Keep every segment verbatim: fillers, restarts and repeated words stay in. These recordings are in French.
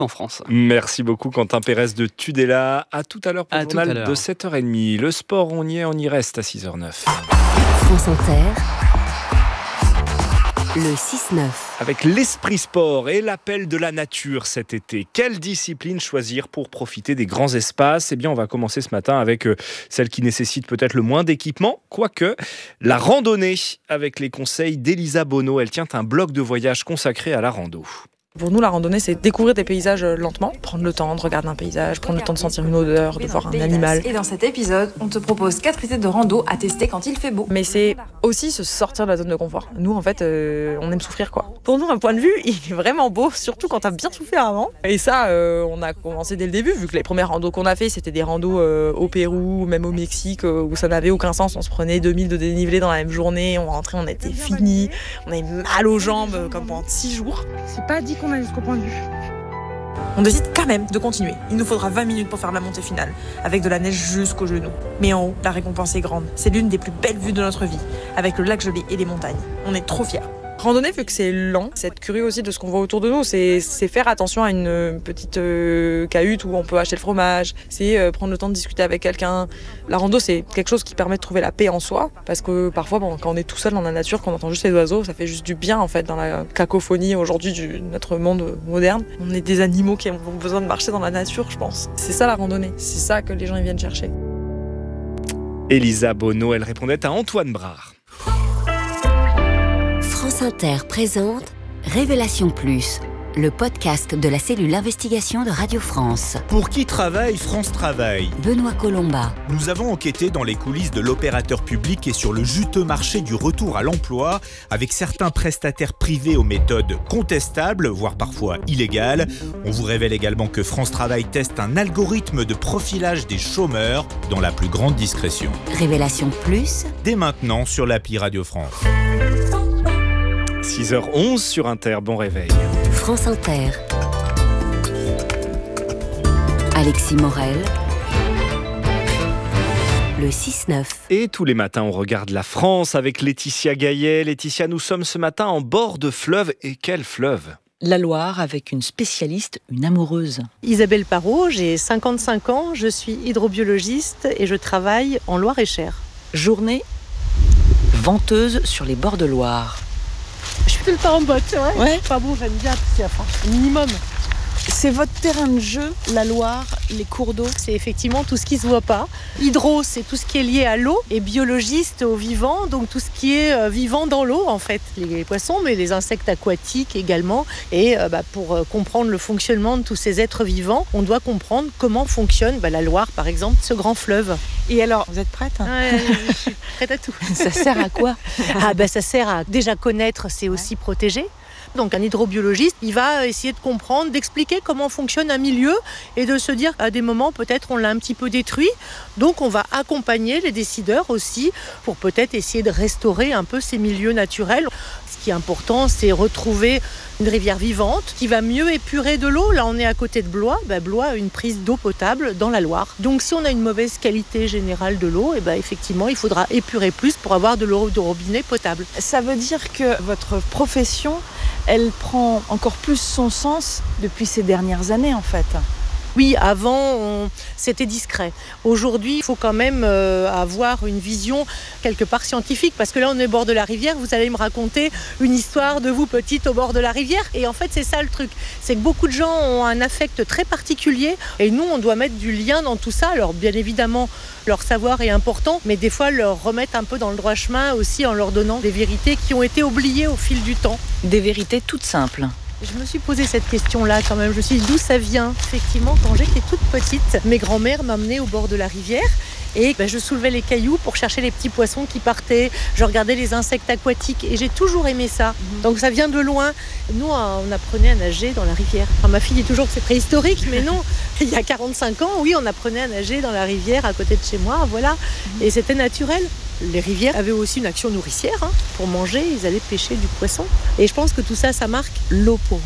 en France. Merci beaucoup Quentin Pérez de Tudela. À tout à l'heure pour À le tout à journal l'heure. de sept heures trente. Le sport, on y est, on y reste à six heures neuf. France Inter, le six neuf. Avec l'esprit sport et l'appel de la nature cet été, quelle discipline choisir pour profiter des grands espaces ? Eh bien, on va commencer ce matin avec euh, celle qui nécessite peut-être le moins d'équipement, quoique la randonnée, avec les conseils d'Elisa Bonneau. Elle tient un blog de voyage consacré à la rando. Pour nous, la randonnée, c'est découvrir des paysages lentement, prendre le temps de regarder un paysage, prendre le temps de sentir une odeur, de voir un animal. Et dans cet épisode, on te propose quatre idées de rando à tester quand il fait beau. Mais c'est aussi se sortir de la zone de confort. Nous, en fait, euh, on aime souffrir, quoi. Pour nous, un point de vue, il est vraiment beau, surtout quand t'as bien souffert avant. Et ça, euh, on a commencé dès le début, vu que les premières randos qu'on a fait, c'était des randos euh, au Pérou, même au Mexique, euh, où ça n'avait aucun sens. On se prenait deux mille de dénivelé dans la même journée, on rentrait, on était fini, on avait mal aux jambes, euh, comme pendant six jours. C'est pas dit qu'on a jusqu'au point de vue. On décide quand même de continuer. Il nous faudra vingt minutes pour faire la montée finale, avec de la neige jusqu'aux genoux. Mais en haut, la récompense est grande. C'est l'une des plus belles vues de notre vie, avec le lac gelé et les montagnes. On est trop fiers. Randonnée, vu que c'est lent, c'est être curieux aussi de ce qu'on voit autour de nous. C'est, c'est faire attention à une petite euh, cahute où on peut acheter le fromage. C'est euh, prendre le temps de discuter avec quelqu'un. La rando, c'est quelque chose qui permet de trouver la paix en soi. Parce que parfois, bon, quand on est tout seul dans la nature, qu'on entend juste les oiseaux, ça fait juste du bien en fait dans la cacophonie aujourd'hui de notre monde moderne. On est des animaux qui ont besoin de marcher dans la nature, je pense. C'est ça la randonnée. C'est ça que les gens ils viennent chercher. Elisa Bonneau, elle répondait à Antoine Brard. France Inter présente Révélation Plus, le podcast de la cellule investigation de Radio France. Pour qui travaille France Travail ? Benoît Colomba. Nous avons enquêté dans les coulisses de l'opérateur public et sur le juteux marché du retour à l'emploi, avec certains prestataires privés aux méthodes contestables, voire parfois illégales. On vous révèle également que France Travail teste un algorithme de profilage des chômeurs dans la plus grande discrétion. Révélation Plus, Dès maintenant sur l'appli Radio France. six heures onze sur Inter, bon réveil. France Inter. Alexis Morel, le six neuf. Et tous les matins, on regarde la France avec Laetitia Gaillet. Laetitia, nous sommes ce matin en bord de fleuve. Et quel fleuve ? La Loire avec une spécialiste, une amoureuse. Isabelle Parot, j'ai cinquante-cinq ans, je suis hydrobiologiste et je travaille en Loire-et-Cher. Journée venteuse sur les bords de Loire. Je suis tout le temps en botte, c'est vrai. Ouais. Pas bon, j'aime bien, c'est enfin, minimum. C'est votre terrain de jeu, la Loire, les cours d'eau. C'est effectivement tout ce qui ne se voit pas. Hydro, c'est tout ce qui est lié à l'eau, et biologiste au vivant, donc tout ce qui est euh, vivant dans l'eau en fait. Les poissons, mais les insectes aquatiques également. Et euh, bah, pour euh, comprendre le fonctionnement de tous ces êtres vivants, on doit comprendre comment fonctionne bah, la Loire par exemple, ce grand fleuve. Et alors, vous êtes prête ? Ouais, je suis prête à tout. Ça sert à quoi ? Ah bah ça sert à déjà connaître, c'est aussi protéger. Donc un hydrobiologiste, il va essayer de comprendre, d'expliquer comment fonctionne un milieu et de se dire à des moments peut-être on l'a un petit peu détruit. Donc on va accompagner les décideurs aussi pour peut-être essayer de restaurer un peu ces milieux naturels. Ce qui est important, c'est retrouver une rivière vivante qui va mieux épurer de l'eau. Là, on est à côté de Blois. Bah, Blois a une prise d'eau potable dans la Loire. Donc, si on a une mauvaise qualité générale de l'eau, et bah, effectivement, il faudra épurer plus pour avoir de l'eau de robinet potable. Ça veut dire que votre profession, elle prend encore plus son sens depuis ces dernières années, en fait. Oui, avant, on... c'était discret. Aujourd'hui, il faut quand même euh, avoir une vision quelque part scientifique, parce que là, on est au bord de la rivière. Vous allez me raconter une histoire de vous petite au bord de la rivière. Et en fait, c'est ça le truc. C'est que beaucoup de gens ont un affect très particulier. Et nous, on doit mettre du lien dans tout ça. Alors, bien évidemment, leur savoir est important, mais des fois, leur remettre un peu dans le droit chemin aussi en leur donnant des vérités qui ont été oubliées au fil du temps. Des vérités toutes simples. Je me suis posé cette question-là quand même. Je me suis dit d'où ça vient. Effectivement, quand j'étais toute petite, mes grands-mères m'amenaient au bord de la rivière et ben, je soulevais les cailloux pour chercher les petits poissons qui partaient. Je regardais les insectes aquatiques et j'ai toujours aimé ça. Mmh. Donc ça vient de loin. Nous, on apprenait à nager dans la rivière. Enfin, ma fille dit toujours que c'est préhistorique, mais non. Il y a quarante-cinq ans, oui, on apprenait à nager dans la rivière à côté de chez moi, voilà. Mmh. Et c'était naturel. Les rivières avaient aussi une action nourricière. Hein. Pour manger, ils allaient pêcher du poisson. Et je pense que tout ça, ça marque l'eau pour vous.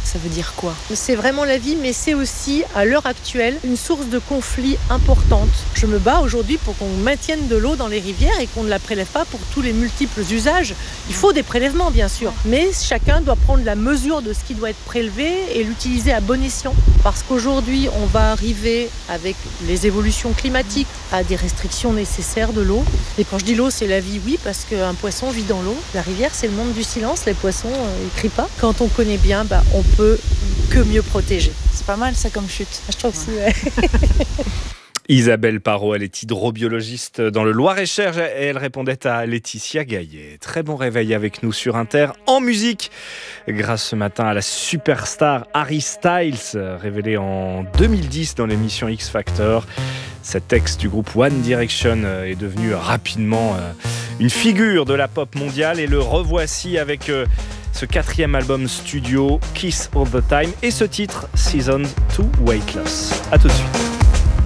ça veut dire quoi ? C'est vraiment la vie, mais c'est aussi, à l'heure actuelle, une source de conflit importante. Je me bats aujourd'hui pour qu'on maintienne de l'eau dans les rivières et qu'on ne la prélève pas pour tous les multiples usages. Il faut des prélèvements, bien sûr, mais chacun doit prendre la mesure de ce qui doit être prélevé et l'utiliser à bon escient. Parce qu'aujourd'hui, on va arriver, avec les évolutions climatiques, à des restrictions nécessaires de l'eau. Et quand je dis l'eau, c'est la vie, oui, parce qu'un poisson vit dans l'eau. La rivière, c'est le monde du silence. Les poissons, euh, ils crient pas. Quand on connaît bien, bah, on peut que mieux protéger. C'est pas mal ça comme chute. Je trouve aussi, ouais. Isabelle Parot, elle est hydrobiologiste dans le Loir-et-Cher et elle répondait à Laetitia Gaillet. Très bon réveil avec nous sur Inter en musique, grâce ce matin à la superstar Harry Styles, révélée en deux mille dix dans l'émission X Factor. Cet ex du groupe One Direction est devenu rapidement une figure de la pop mondiale et le revoici avec ce quatrième album studio Kiss All The Time et ce titre Season to Weight Loss. A tout de suite.